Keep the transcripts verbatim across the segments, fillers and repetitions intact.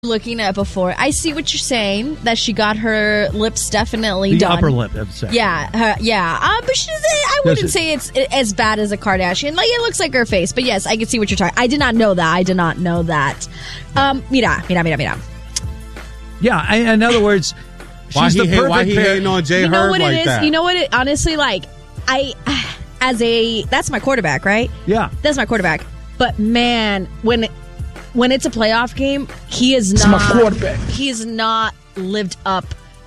Looking at before, I see what you're saying, that she got her lips definitely the done. upper lip, I'd say. Yeah, her, yeah. Uh, but she's, I wouldn't say it's as bad as a Kardashian. Like, it looks like her face. But yes, I can see what you're talking. I did not know that. I did not know that. Um, mira, mira, mira, mira. Yeah, I, in other words, why she's he the hate, perfect why he pair. hating on J You know Herb what like it is? that? You know what it, honestly, like, I, as a, that's my quarterback, right? Yeah. That's my quarterback. But man, when when it's a playoff game, he is It's not, my quarterback. he has not lived up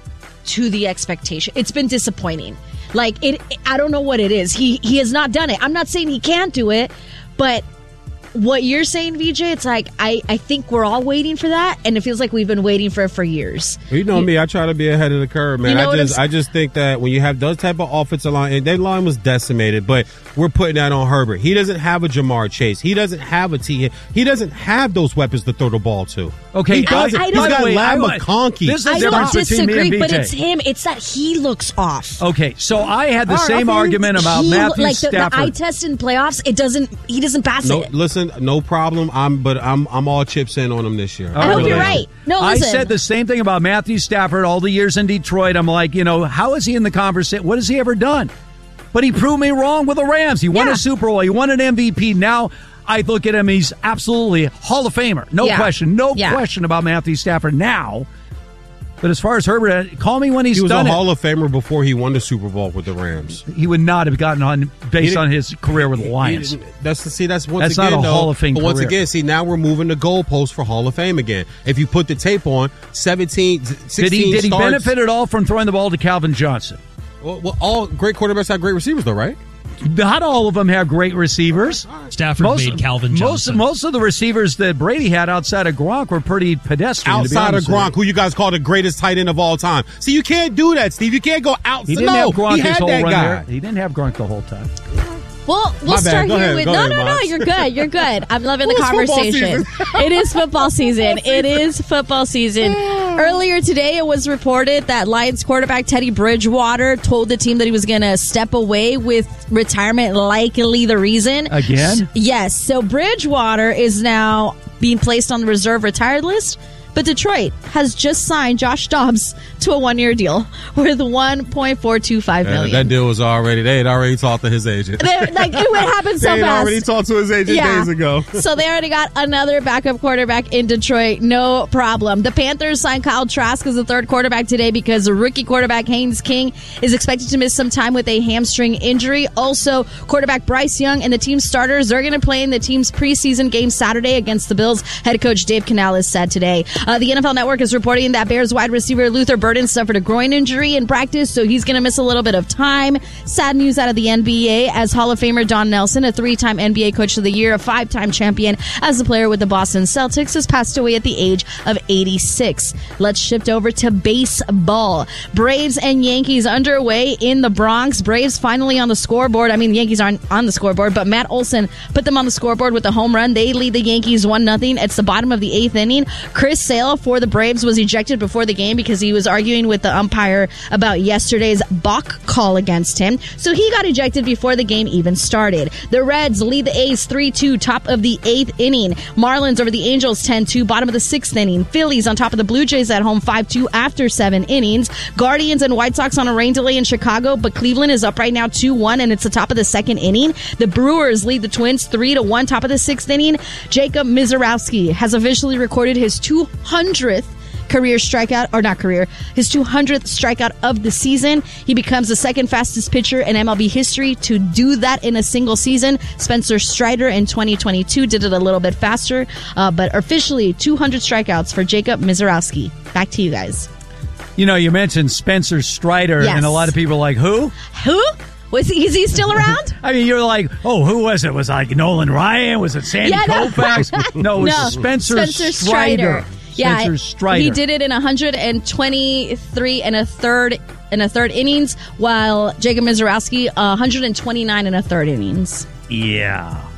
to the expectation. It's been disappointing. Like, it, I don't know what it is. He, he has not done it. I'm not saying he can't do it, but what you're saying, V J, it's like, I, I think we're all waiting for that, and it feels like we've been waiting for it for years. You know me, I try to be ahead of the curve, man. You know I just I'm... I just think that when you have those type of offensive line, and their line was decimated, but we're putting that on Herbert. He doesn't have a Jamar Chase. He doesn't have a T. He doesn't have those weapons to throw the ball to. Okay, he doesn't. I, I He's don't, got wait, Lab I- McConkey. This is I the don't difference between me and disagree, B J. but it's him. It's that he looks off. Okay, so I had the All right, same okay. argument about He- Matthew like the, the Stafford. eye test in playoffs, it doesn't. He doesn't pass No, it. listen, no problem. I'm, but I'm, I'm all chips in on him this year. I hope really you're am. right. No, I listen. said the same thing about Matthew Stafford all the years in Detroit. I'm like, you know, how is he in the conversation? What has he ever done? But he proved me wrong with the Rams. He won Yeah. a Super Bowl. He won an M V P. Now I look at him, he's absolutely Hall of Famer. No Yeah. question. No Yeah. question about Matthew Stafford now. But as far as Herbert, call me when he's He was done a it. Hall of Famer before he won the Super Bowl with the Rams. He would not have gotten on based didn't- on his career with the He Lions. didn't- That's see, that's once That's again not a though, Hall of Fame But once career. again, see, now we're moving the goalposts for Hall of Fame again. If you put the tape on, seventeen, sixteen Did he did he starts, benefit at all from throwing the ball to Calvin Johnson? Well, well, all great quarterbacks have great receivers, though, right? Not all of them have great receivers. Stafford made Calvin most, Johnson. Most of the receivers that Brady had outside of Gronk were pretty pedestrian. to be Outside of honest with Gronk, you. who you guys call the greatest tight end of all time. See, you can't do that, Steve. You can't go outside. He didn't no, have Gronk he his had whole that run guy. there. He didn't have Gronk the whole time. Well, we'll My bad. start Go here ahead. with Go no, ahead, no, no. Mox. You're good. You're good. I'm loving the Well, it's football conversation. season. It is football season. It is football season. Earlier today, it was reported that Lions quarterback Teddy Bridgewater told the team that he was going to step away with retirement, likely the reason. Again? Yes. So Bridgewater is now being placed on the reserve retired list. But Detroit has just signed Josh Dobbs to a one-year deal worth one point four two five Yeah, million that deal was already, they had already talked to his agent. They- like it would happen so they had fast. already talked to his agent Yeah. days ago. So they already got another backup quarterback in Detroit. No problem. The Panthers signed Kyle Trask as the third quarterback today because the rookie quarterback Haynes King is expected to miss some time with a hamstring injury. Also, quarterback Bryce Young and the team's starters are going to play in the team's preseason game Saturday against the Bills. Head coach Dave Canales said today. Uh, the N F L Network is reporting that Bears wide receiver Luther Burden suffered a groin injury in practice, so he's going to miss a little bit of time. Sad news out of the N B A as Hall of Famer Don Nelson, a three-time N B A Coach of the Year, a five-time champion as a player with the Boston Celtics, has passed away at the age of eighty-six. Let's shift over to baseball. Braves and Yankees underway in the Bronx. Braves finally on the scoreboard. I mean, the Yankees aren't on the scoreboard, but Matt Olson put them on the scoreboard with a home run. They lead the Yankees one nothing. It's the bottom of the eighth inning. Chris Sale for the Braves was ejected before the game because he was arguing with the umpire about yesterday's balk call against him. So he got ejected before the game even started. The Reds lead the A's three two, top of the eighth inning. Marlins over the Angels ten two, bottom of the sixth inning. Phillies on top of the Blue Jays at home five two after seven innings. Guardians and White Sox on a rain delay in Chicago, but Cleveland is up right now two one, and it's the top of the second inning. The Brewers lead the Twins three to one, top of the sixth inning. Jacob Mizorowski has officially recorded his two hundredth career strikeout, or not career, his two hundredth strikeout of the season. He becomes the second fastest pitcher in M L B history to do that in a single season. Spencer Strider in twenty twenty-two did it a little bit faster, uh, but officially two hundred strikeouts for Jacob Mizorowski. Back to you guys. You know, you mentioned Spencer Strider, Yes. and a lot of people are like, who? Who? Was he, is he still around? I mean, you're like, oh, who was it? Was it like Nolan Ryan? Was it Sandy Yeah, no. Koufax? No, it was No, Spencer, Spencer Strider. Strider. Yeah, Spencer Strider. he did it in one hundred twenty-three and a third in a third innings, while Jacob Mizorowski uh, one hundred twenty-nine and a third innings. Yeah.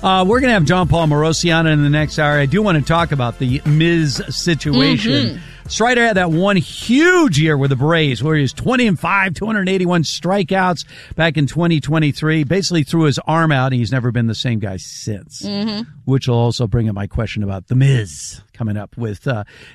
Uh, we're going to have John Paul Morosi on in the next hour. I do want to talk about the Miz situation. Mm-hmm. Strider had that one huge year with the Braves where he was twenty and five, two hundred eighty-one strikeouts back in twenty twenty-three. Basically threw his arm out, and he's never been the same guy since. Mm-hmm. Which will also bring up my question about the Miz coming up with uh,